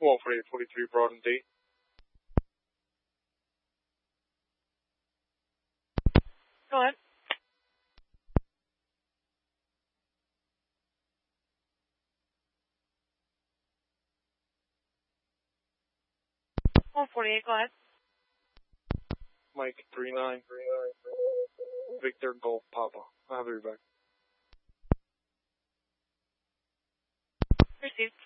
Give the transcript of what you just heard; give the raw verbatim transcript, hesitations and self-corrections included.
one forty-eight forty-three Broad and D. Go ahead. one forty-eight, go ahead. Mike three nine. Victor Golf Papa. I'll have you back. Received.